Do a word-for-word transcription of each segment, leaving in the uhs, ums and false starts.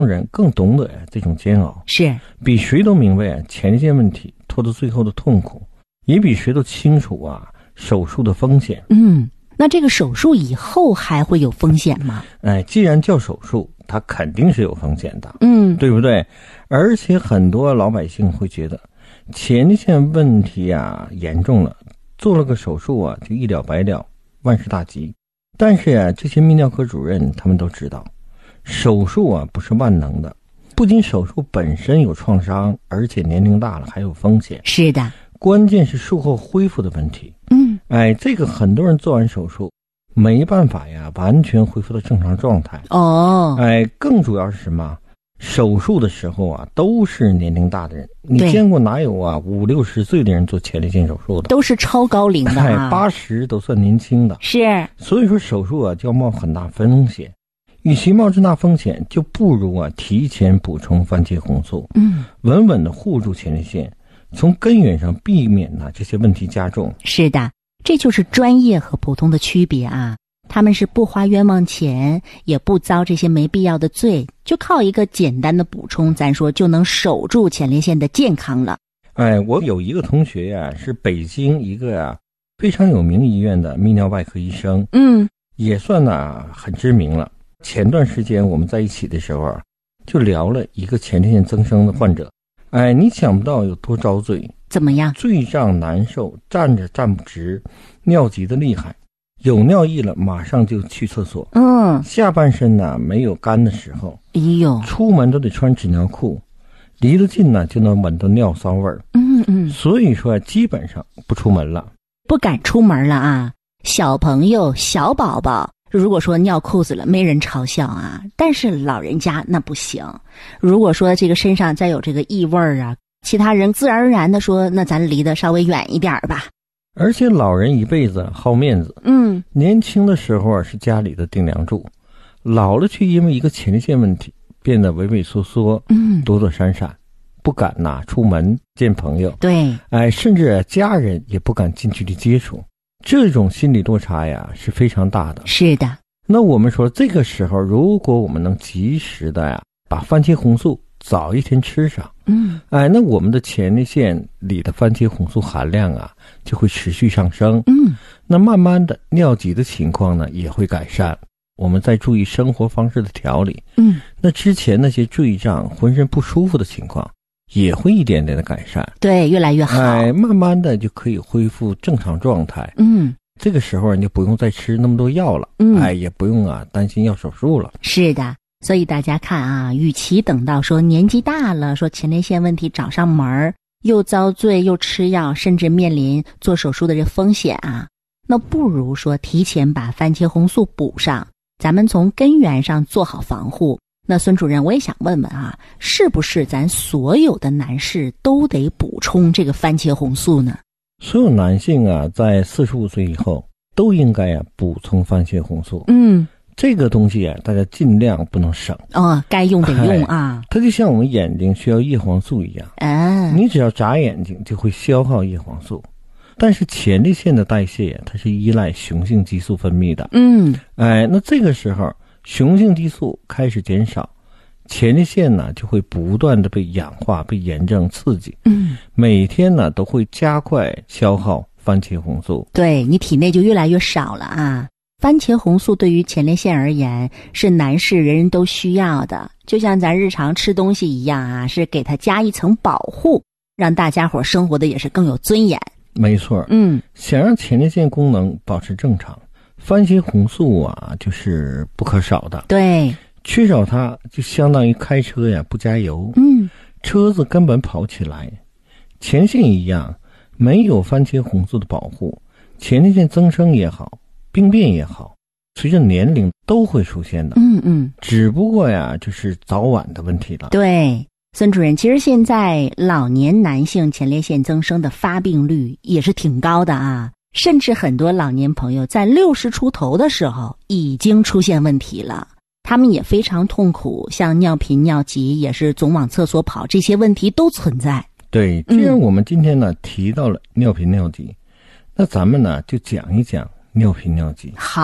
人更懂得这种煎熬， 是比谁都明白前列腺问题拖到最后的痛苦，也比谁都清楚啊手术的风险。 嗯，那这个手术以后还会有风险吗？ 哎，既然叫手术，它肯定是有风险的， 嗯， 对不对？而且很多老百姓会觉得前列腺问题啊严重了，做了个手术啊就一了百了，万事大吉。但是啊，这些泌尿科主任他们都知道，手术啊不是万能的，不仅手术本身有创伤，而且年龄大了还有风险。 是的， 关键是术后恢复的问题。 嗯， 哎，这个很多人做完手术没办法呀完全恢复到正常状态。 哦， 哎，更主要是什么？手术的时候啊都是年龄大的人，你对见过哪有啊五六十岁的人做前列腺手术的？ 都是超高龄的哎， 啊， 八十都算年轻的。 是， 所以说手术啊就要冒很大风险，与其冒这大风险，就不如啊提前补充番茄红素， 嗯， 稳稳的护住前列腺，从根源上避免呢、啊、这些问题加重。 是的，这就是专业和普通的区别啊。他们是不花冤枉钱，也不遭这些没必要的罪，就靠一个简单的补充，咱说就能守住前列腺的健康了。 哎，我有一个同学呀、啊，是北京一个啊非常有名医院的泌尿外科医生， 嗯， 也算呢、啊、很知名了。前段时间我们在一起的时候啊，就聊了一个前列腺增生的患者。哎，你想不到有多遭罪， 怎么样？ 醉胀难受，站着站不直，尿急的厉害，有尿意了马上就去厕所。 嗯， 下半身呢没有干的时候， 哎呦， 出门都得穿纸尿裤，离得近呢就能闻到尿骚味儿。 嗯嗯， 所以说基本上不出门了， 不敢出门了啊。小朋友、小宝宝，如果说尿裤子了，没人嘲笑啊。但是老人家那不行。如果说这个身上再有这个异味啊，其他人自然而然的说，那咱离得稍微远一点吧。 而且老人一辈子好面子， 嗯， 年轻的时候啊是家里的顶梁柱，老了却因为一个前列腺问题变得畏畏缩缩， 嗯， 躲躲闪闪，不敢呐出门见朋友， 对， 哎，甚至家人也不敢近距离接触，这种心理落差呀是非常大的。 是的， 那我们说这个时候，如果我们能及时的呀把番茄红素早一天吃上， 嗯， 哎，那我们的前列腺里的番茄红素含量啊就会持续上升， 嗯， 那慢慢的尿急的情况呢也会改善。我们再注意生活方式的调理， 嗯， 那之前那些坠胀、浑身不舒服的情况也会一点点的改善， 对，越来越好， 哎，慢慢的就可以恢复正常状态。 嗯， 这个时候你就不用再吃那么多药了， 嗯， 哎，也不用啊担心要手术了。 是的。所以大家看啊，与其等到说年纪大了，说前列腺问题找上门，又遭罪又吃药，甚至面临做手术的这风险啊，那不如说提前把番茄红素补上，咱们从根源上做好防护。那孙主任，我也想问问啊，是不是咱所有的男士都得补充这个番茄红素呢？ 所有男性啊，在四十五岁以后都应该啊补充番茄红素。 嗯， 这个东西啊，大家尽量不能省。 哦，该用得用啊。 哎、它就像我们眼睛需要叶黄素一样， 啊， 你只要眨眼睛就会消耗叶黄素。但是前列腺的代谢它是依赖雄性激素分泌的。 嗯， 哎，那这个时候雄性激素开始减少，前列腺呢就会不断的被氧化、被炎症刺激。 嗯， 每天呢都会加快消耗番茄红素。 对，你体内就越来越少了啊。番茄红素对于前列腺而言是男士人人都需要的，就像咱日常吃东西一样啊，是给它加一层保护，让大家伙生活的也是更有尊严。 没错， 嗯， 想让前列腺功能保持正常，番茄红素啊就是不可少的。 对， 缺少它就相当于开车呀不加油， 嗯， 车子根本跑不起来。前列腺一样，没有番茄红素的保护，前列腺增生也好，病变也好，随着年龄都会出现的。 嗯嗯， 只不过呀就是早晚的问题了。 对，孙主任，其实现在老年男性前列腺增生的发病率也是挺高的啊，甚至很多老年朋友在六十出头的时候已经出现问题了，他们也非常痛苦，像尿频尿急也是总往厕所跑，这些问题都存在。 对，既然我们今天呢、嗯、提到了尿频尿急，那咱们呢就讲一讲尿频尿急。 好，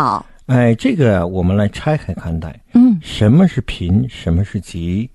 哎，这个我们来拆开看待。 嗯， 什么是贫，什么是急？